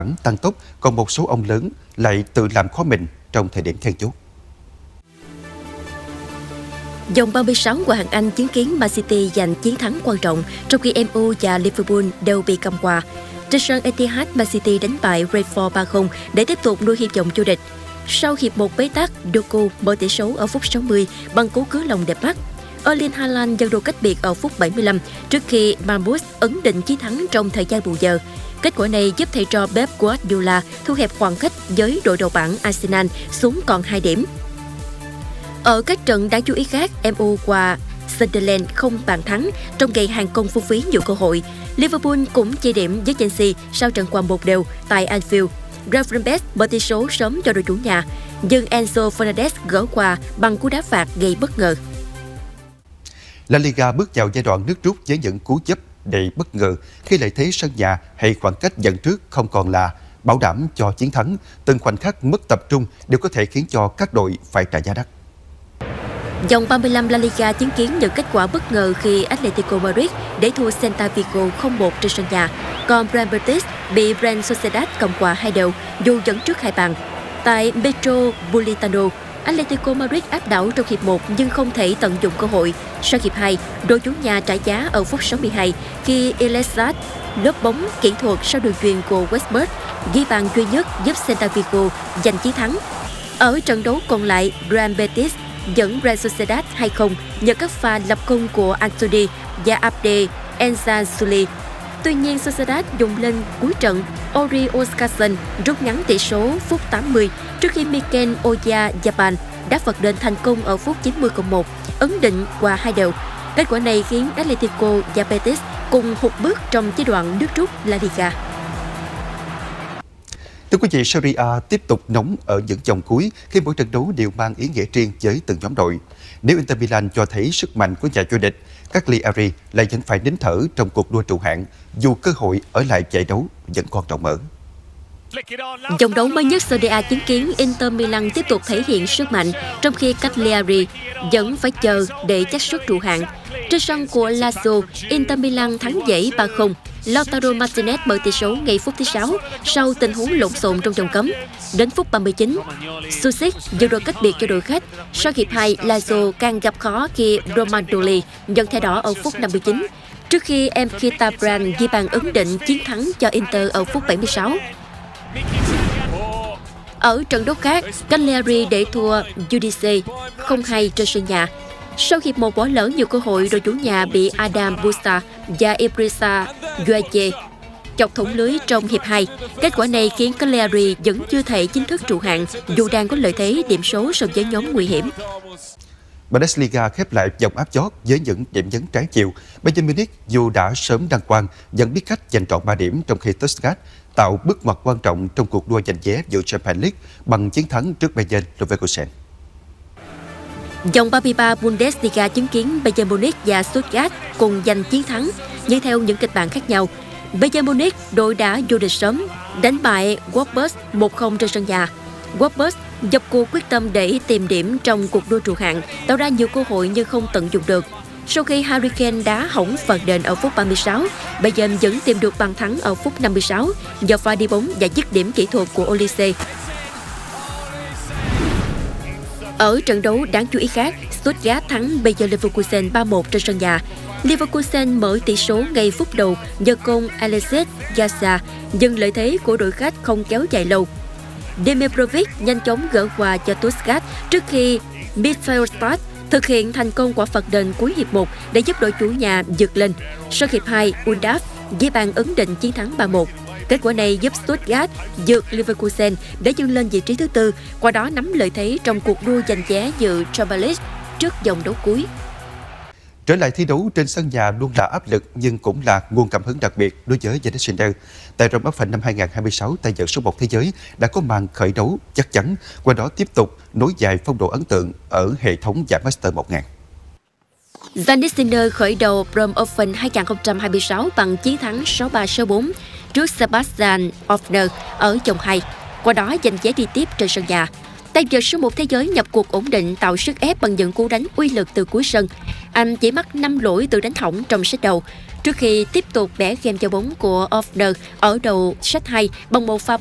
tăng tốc, còn một số ông lớn lại tự làm khó mình trong thời điểm then chốt. Vòng 36 của hạng Anh chứng kiến Man City giành chiến thắng quan trọng, trong khi MU và Liverpool đều bị cầm quà. Trên sân Etihad, Man City đánh bại Brentford 3-0 để tiếp tục nuôi hy vọng vô địch. Sau hiệp 1 bế tắc, Doku mở tỷ số ở phút 60 bằng cú cứu lòng đẹp mắt. Erling Haaland giật đồ cách biệt ở phút 75 trước khi Mahmoud ấn định chiến thắng trong thời gian bù giờ. Kết quả này giúp thầy trò Pep Guardiola thu hẹp khoảng cách với đội đầu bảng Arsenal xuống còn 2 điểm. Ở các trận đáng chú ý khác, MU qua Sunderland không bàn thắng trong ngày hàng công phung phí nhiều cơ hội. Liverpool cũng chia điểm với Chelsea sau trận hòa 1-1 tại Anfield. Gravenberch mở tỷ số sớm cho đội chủ nhà, nhưng Enzo Fernandez gỡ qua bằng cú đá phạt gây bất ngờ. La Liga bước vào giai đoạn nước rút với những cú chấp đầy bất ngờ khi lợi thế sân nhà hay khoảng cách dẫn trước không còn là bảo đảm cho chiến thắng. Từng khoảnh khắc mất tập trung đều có thể khiến cho các đội phải trả giá đắt. Vòng 35 La Liga chứng kiến những kết quả bất ngờ khi Atletico Madrid để thua Celta Vigo 0-1 trên sân nhà, còn Real Betis bị Real Sociedad cầm quà 2-2 dù dẫn trước 2 bàn. Tại Metropolitano, Atletico Madrid áp đảo trong hiệp 1 nhưng không thể tận dụng cơ hội. Sau hiệp 2, đội chủ nhà trả giá ở phút 62 khi Ilesat lớp bóng kỹ thuật sau đường chuyền của Westbrook ghi bàn duy nhất giúp Celta Vigo giành chiến thắng. Ở trận đấu còn lại, Real Betis dẫn Real Sociedad 2-0 nhờ các pha lập công của Anthony và Abde Enzazuli. Tuy nhiên, Sociedad dùng lên cuối trận, Ori Oscarson rút ngắn tỷ số phút 80 trước khi Mikel Oyarzabal đá phạt đền thành công ở phút 90+1, ấn định qua 2-2. Kết quả này khiến Atletico và Betis cùng hụt bước trong giai đoạn nước rút La Liga. Thưa quý vị, Serie A tiếp tục nóng ở những vòng cuối khi mỗi trận đấu đều mang ý nghĩa riêng với từng nhóm đội. Nếu Inter Milan cho thấy sức mạnh của nhà vô địch, Cagliari lại vẫn phải nín thở trong cuộc đua trụ hạng, dù cơ hội ở lại giải đấu vẫn còn rộng mở. Vòng đấu mới nhất Serie A chứng kiến Inter Milan tiếp tục thể hiện sức mạnh, trong khi Cagliari vẫn phải chờ để xác suất trụ hạng. Trên sân của Lazio, Inter Milan thắng dễ 3-0. Lautaro Martinez mở tỷ số ngay phút thứ 6 sau tình huống lộn xộn trong vòng cấm. Đến phút 39, Susic giật đội cách biệt cho đội khách. Sau hiệp 2, Lazio càng gặp khó khi Romagnoli nhận thẻ đỏ ở phút 59, trước khi Mkhitaryan ghi bàn ấn định chiến thắng cho Inter ở phút 76. Ở trận đấu khác, Cagliari để thua Udinese 0-2 trên sân nhà. Sau hiệp 1 bỏ lỡ nhiều cơ hội, đội chủ nhà bị Adam Busta và Ibrisa Gueye chọc thủng lưới trong hiệp 2. Kết quả này khiến Cagliari vẫn chưa thể chính thức trụ hạng, dù đang có lợi thế điểm số so với nhóm nguy hiểm. Bundesliga khép lại vòng áp chót với những điểm nhấn trái chiều. Bayern Munich dù đã sớm đăng quang, vẫn biết cách giành trọn 3 điểm, trong khi Stuttgart tạo bước ngoặt quan trọng trong cuộc đua giành vé dự Champions League bằng chiến thắng trước Bayern Leverkusen. Vòng 33 Bundesliga chứng kiến Bayern Munich và Stuttgart cùng giành chiến thắng, nhưng theo những kịch bản khác nhau. Bayern Munich, đội đã vô địch sớm, đánh bại Wolfsburg 1-0 trên sân nhà. Wolfsburg dập cuộc quyết tâm để tìm điểm trong cuộc đua trụ hạng, tạo ra nhiều cơ hội nhưng không tận dụng được. Sau khi Harry Kane đá hỏng phạt đền ở phút 36, Bayern vẫn tìm được bàn thắng ở phút 56 do pha đi bóng và dứt điểm kỹ thuật của Olise. Ở trận đấu đáng chú ý khác, Stuttgart thắng Bayer Leverkusen 3-1 trên sân nhà. Leverkusen mở tỷ số ngay phút đầu nhờ công Alexis Garcia, nhưng lợi thế của đội khách không kéo dài lâu. Demirovic nhanh chóng gỡ quà cho Stuttgart trước khi Mittelstadt thực hiện thành công quả phạt đền cuối hiệp 1 để giúp đội chủ nhà vượt lên. Sau hiệp 2, Undav ghi bàn ấn định chiến thắng 3-1. Kết quả này giúp Stuttgart vượt Leverkusen để dâng lên vị trí thứ 4, qua đó nắm lợi thế trong cuộc đua giành vé dự Champions League trước vòng đấu cuối. Trở lại thi đấu trên sân nhà luôn là áp lực nhưng cũng là nguồn cảm hứng đặc biệt đối với Yannick Sinner. Tại Rome Open năm 2026, tay vợt số 1 thế giới đã có màn khởi đấu chắc chắn, qua đó tiếp tục nối dài phong độ ấn tượng ở hệ thống giải Master 1000. Yannick Sinner khởi đầu Rome Open 2026 bằng chiến thắng 6-3-6-4 trước Sebastian Ofner ở vòng 2, qua đó giành vé đi tiếp trên sân nhà. Tay vợt số 1 thế giới nhập cuộc ổn định, tạo sức ép bằng những cú đánh uy lực từ cuối sân. Anh chỉ mắc 5 lỗi từ đánh hỏng trong set đầu, trước khi tiếp tục bẻ game giao bóng của Ofner ở đầu set 2 bằng một pha